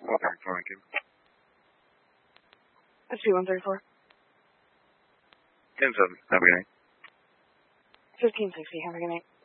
134, thank you. That's B134. 10-7, have a good night. 1560, have a good night.